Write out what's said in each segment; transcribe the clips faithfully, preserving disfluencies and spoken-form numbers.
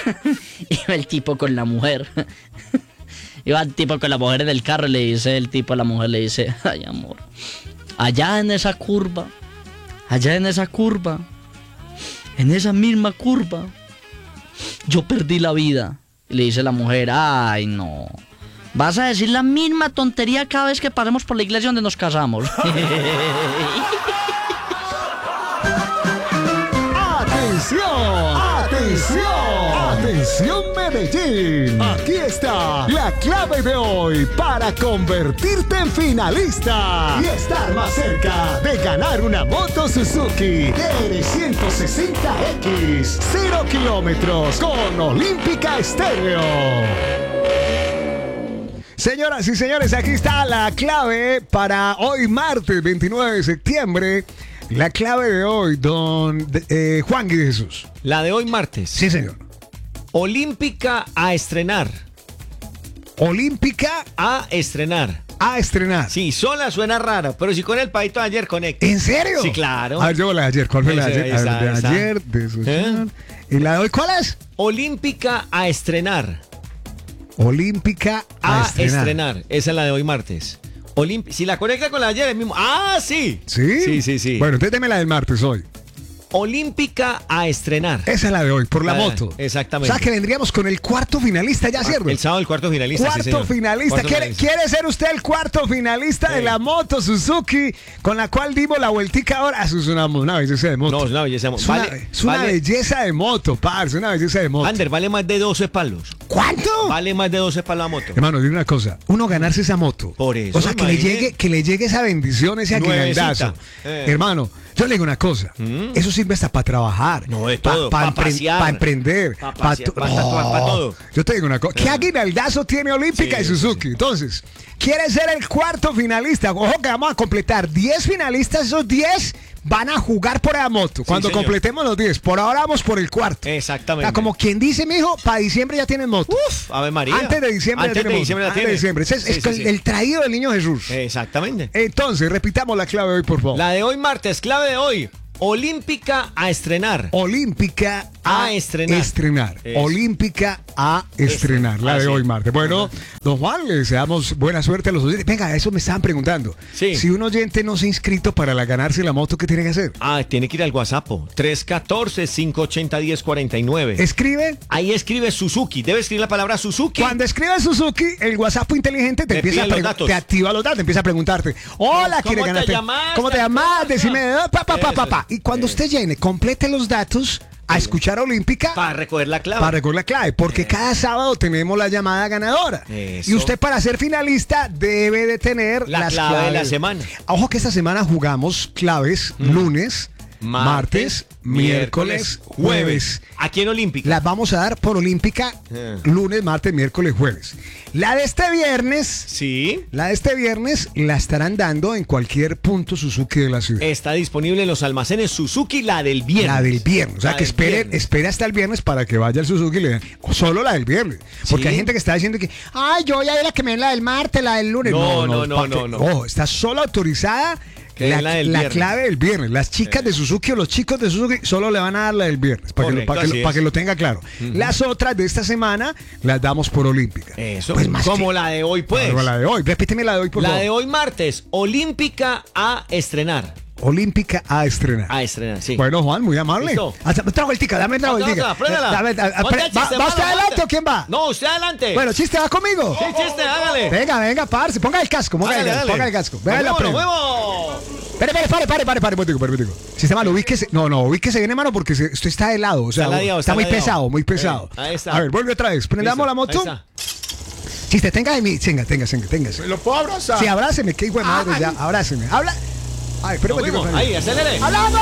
Iba el tipo con la mujer. Iba el tipo con la mujer en el carro y le dice el tipo a la mujer, le dice, ay amor, allá en esa curva, allá en esa curva, en esa misma curva, yo perdí la vida. Y le dice la mujer, ay no, vas a decir la misma tontería cada vez que pasemos por la iglesia donde nos casamos. ¡Atención! ¡Atención! ¡Atención Medellín! Aquí está la clave de hoy para convertirte en finalista y estar más cerca de ganar una moto Suzuki R ciento sesenta X, cero kilómetros con Olímpica Estéreo. Señoras y señores, aquí está la clave para hoy martes veintinueve de septiembre. La clave de hoy, don eh, Juan Guy de Jesús. La de hoy martes. Sí, señor. Olímpica a estrenar. Olímpica a estrenar. A estrenar. Sí, sola suena rara, pero si con el paito de ayer conecta. ¿En serio? Sí, claro. A ver, yo la de ayer. ¿Cuál fue la de ayer? Esa, A ver, de esa. ayer, de su ¿Eh? ¿Y la de hoy cuál es? Olímpica a estrenar. Olímpica a, A estrenar. estrenar. Esa es la de hoy martes. Olimp- si la conecta con la de ayer, el mismo. ¡Ah, sí! ¿Sí? Sí, sí, sí. Bueno, entonces deme la del martes hoy. Olímpica a estrenar. Esa es la de hoy, por la Ah, moto. exactamente. O sea que vendríamos con el cuarto finalista ya, ¿cierto? El sábado el cuarto finalista. Cuarto sí, señor. finalista. Cuarto ¿Quiere, finalista. ¿Quiere ser usted el cuarto finalista Sí. de la moto Suzuki con la cual dimos la vueltica ahora? Eso es una, una belleza de moto. No, es una belleza de moto. Es una, Vale- es una vale- belleza de moto, parce, una belleza de moto. Ander, vale más de doce palos. ¿Cuánto? Vale más de doce palos la moto. Hermano, dime una cosa, uno ganarse esa moto. Por eso, O sea, que le imagínate. llegue, que le llegue esa bendición, ese Nuevecita. aguinaldazo. Eh. Hermano, yo le digo una cosa, Mm. eso sirve hasta para trabajar. No, de todo, Para pa pasear, emprender. pa pa pasear, to- pa tatuar, pa todo. Yo te digo una cosa, ¿qué aguinaldazo tiene Olímpica Sí, y Suzuki? sí. Entonces, ¿quiere ser el cuarto finalista? Ojo que vamos a completar diez finalistas, esos diez van a jugar por la moto. Cuando señor. completemos los diez, por ahora vamos por el cuarto. Exactamente. O sea, como quien dice, mijo, para diciembre ya tienen moto. Uf, Ave María. Antes de diciembre Antes ya de tenemos. diciembre la Antes de tiene. diciembre. Ese es, Sí, es sí, el, sí. el traído del niño Jesús. Exactamente. Entonces, repitamos la clave de hoy, por favor. La de hoy martes, clave de hoy. Olímpica a estrenar. Olímpica a, A estrenar. estrenar. Eso. Olímpica a estrenar. La de Así. hoy martes. Bueno, don Juan, le deseamos buena suerte a los oyentes. Venga, eso me estaban preguntando. Sí. Si un oyente no se ha inscrito para la ganarse la moto, ¿qué tiene que hacer? Ah, tiene que ir al WhatsApp. tres uno cuatro, cinco ocho cero, uno cero cuatro nueve. Escribe. Ahí escribe Suzuki. Debe escribir la palabra Suzuki. Cuando escribe Suzuki, el WhatsApp inteligente te Te empieza a pide los pregu- datos. te activa los datos, te empieza a preguntarte, hola, ¿Cómo ¿quiere te ganarte? llamas? ¿Cómo te llamas? Decime, ah, pa, pa, pa, pa, pa. Y cuando Eso. usted llene, complete los datos a escuchar Olímpica Para recoger la clave. para recordar la clave, porque cada sábado tenemos la llamada ganadora. Eso. Y usted para ser finalista debe de tener La las clave de la claves. semana. Ojo que esta semana jugamos claves lunes, martes, miércoles, jueves. Aquí en Olímpica. Las vamos a dar por Olímpica Eh. lunes, martes, miércoles, jueves. La de este viernes, Sí. la de este viernes la estarán dando en cualquier punto Suzuki de la ciudad. Está disponible en los almacenes Suzuki, la del viernes. La del viernes. O sea, La que del espere, viernes. espere hasta el viernes para que vaya al Suzuki y le den. O solo la del viernes. Porque Sí. hay gente que está diciendo que, ay, yo voy a ir a que me den la del martes, la del lunes. No, no, no, pa' no, que- no. Ojo, está solo autorizada Que la, es la del la viernes. clave del viernes. Las chicas de Suzuki o los chicos de Suzuki solo le van a dar la del viernes. Para, que, lo- Correcto, para, que, lo- así para es. que lo tenga claro. Las otras de esta semana las damos por Olímpica. Eso. Pues más Como que- la de hoy, pues. Pero la de hoy. Repíteme la de hoy, por La favor. de hoy martes, Olímpica a estrenar. Olímpica a estrenar. A estrenar, sí. Bueno, Juan, muy amable. Listo. Hasta, otra vueltica, dame otra Otra, vueltica. otra, préndala. Dame, a- a- Ponte pre- el ¿Va, chiste, ¿va usted mano, adelante ponte. o quién va? No, usted adelante. Bueno, chiste, ¿va conmigo? Sí, chiste, hágale. Venga, venga, parce. Ponga el casco, ponga, Hágale, el, hágale. ponga el casco. Venga, Nos la vemos, nos prenda. vemos. Espere, espere, pare, pare, pare, pare, pare, pare, pare. Sistema, lo ubíquese. No, no, ubíquese bien, hermano, porque se- esto está helado. O sea, Está ladeado, está, está muy ladeado. pesado, muy pesado. Eh, ahí está. A ver, vuelve otra vez. Prendamos Listo, la moto. ahí está. Chiste, tenga de mí. Tenga, tenga, tenga, tenga. ¿Lo puedo abrazar? Sí, abráceme, qué hijo de madre, Ay. ya. Abráceme. Habla. Ay, espera un Nos momentico, vemos. Ahí, espera. acelere. ¡Hablamos!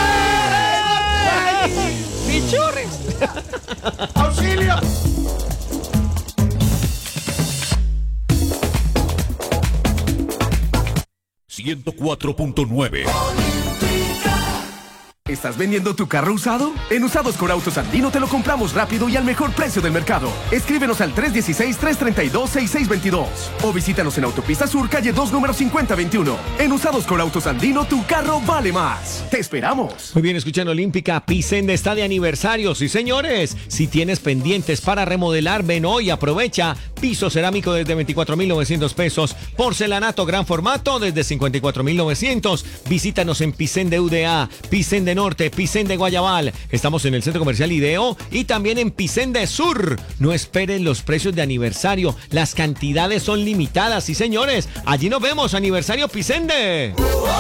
¡Pichurris! ¡Auxilio! ciento cuatro punto nueve. ¿Estás vendiendo tu carro usado? En Usados Corautos Andino te lo compramos rápido y al mejor precio del mercado. Escríbenos al tres uno seis, tres tres dos, seis seis dos dos o visítanos en Autopista Sur, calle dos, número cincuenta veintiuno. En Usados Corautos Andino, tu carro vale más. ¡Te esperamos! Muy bien, escuchan Olímpica. Pisende está de aniversario, sí señores. Si tienes pendientes para remodelar, ven hoy, aprovecha. Piso cerámico desde veinticuatro mil novecientos pesos. Porcelanato gran formato desde cincuenta y cuatro mil novecientos. Visítanos en Pisende U D A, Pisende Norte, Pisende Guayabal. Estamos en el Centro Comercial Ideo y también en Pisende Sur. No esperen los precios de aniversario. Las cantidades son limitadas, sí señores. Allí nos vemos, aniversario Pisende.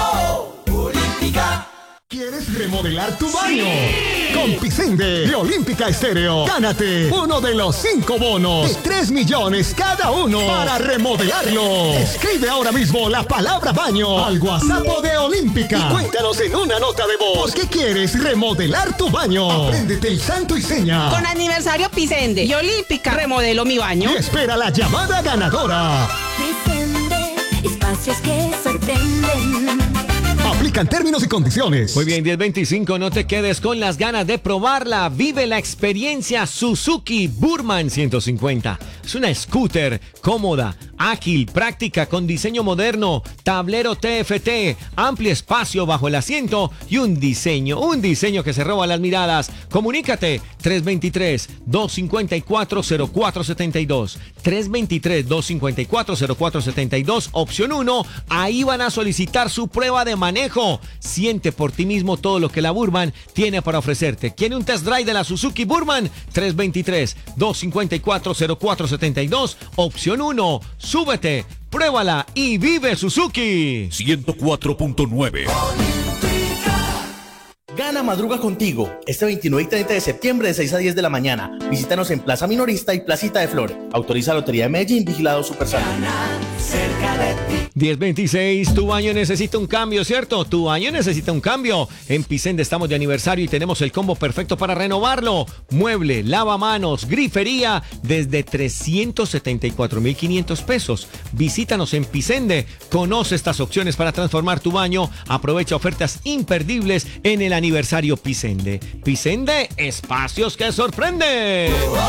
¿Quieres remodelar tu baño? ¡Sí! Con Pisende de Olímpica Estéreo, gánate uno de los cinco bonos de tres millones cada uno para remodelarlo. Escribe ahora mismo la palabra baño al WhatsApp de Olímpica y cuéntanos en una nota de voz por qué quieres remodelar tu baño. Apréndete el santo y seña. Con aniversario Pisende y Olímpica, remodelo mi baño. Y espera la llamada ganadora. Pisende, espacios que sorprenden. Aplican términos y condiciones. Muy bien, diez veinticinco, no te quedes con las ganas de probarla. Vive la experiencia Suzuki Burman ciento cincuenta. Es una scooter cómoda, ágil, práctica, con diseño moderno, tablero T F T, amplio espacio bajo el asiento y un diseño, un diseño que se roba las miradas. Comunícate tres dos tres, dos cinco cuatro, cero cuatro siete dos. tres dos tres, dos cinco cuatro, cero cuatro siete dos, opción uno. Ahí van a solicitar su prueba de manejo. Siente por ti mismo todo lo que la Burman tiene para ofrecerte. ¿Quiere un test drive de la Suzuki Burman? tres dos tres, dos cinco cuatro, cero cuatro siete dos, opción uno. Súbete, pruébala y vive Suzuki. ciento cuatro punto nueve. Gana Madruga Contigo, este veintinueve y treinta de septiembre de seis a diez de la mañana. Visítanos en Plaza Minorista y Placita de Flores. Autoriza Lotería de Medellín, vigilado Supersalud. diez veintiséis, tu baño necesita un cambio, ¿cierto? Tu baño necesita un cambio. En Pisende estamos de aniversario y tenemos el combo perfecto para renovarlo. Mueble, lavamanos, grifería, desde trescientos setenta y cuatro mil quinientos pesos. Visítanos en Pisende. Conoce estas opciones para transformar tu baño. Aprovecha ofertas imperdibles en el aniversario Pisende. Pisende, espacios que sorprenden.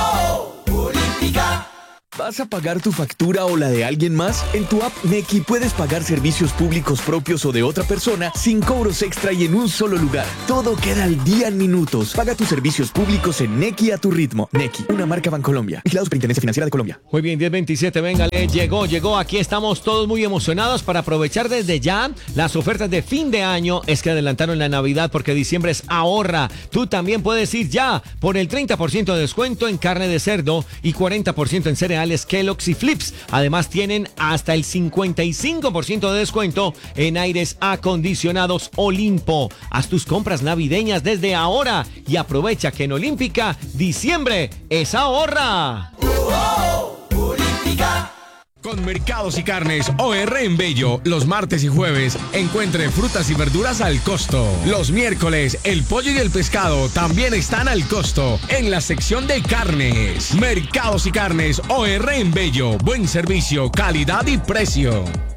¿Vas a pagar tu factura o la de alguien más? En tu app Nequi puedes pagar servicios públicos propios o de otra persona sin cobros extra y en un solo lugar. Todo queda al día en minutos. Paga tus servicios públicos en Nequi a tu ritmo. Nequi, una marca Bancolombia. Vigilado Superintendencia Financiera de Colombia. Muy bien, diez veintisiete, véngale, llegó, llegó. Aquí estamos todos muy emocionados para aprovechar desde ya las ofertas de fin de año. Es que adelantaron la Navidad porque diciembre es ahorra. Tú también puedes ir ya por el treinta por ciento de descuento en carne de cerdo y cuarenta por ciento en cereales Kellogg's y Flips. Además tienen hasta el cincuenta y cinco por ciento de descuento en aires acondicionados Olimpo. Haz tus compras navideñas desde ahora y aprovecha que en Olímpica diciembre es ahorra. Con Mercados y Carnes O R en Bello, los martes y jueves encuentre frutas y verduras al costo. Los miércoles, el pollo y el pescado también están al costo en la sección de carnes. Mercados y Carnes O R en Bello, buen servicio, calidad y precio.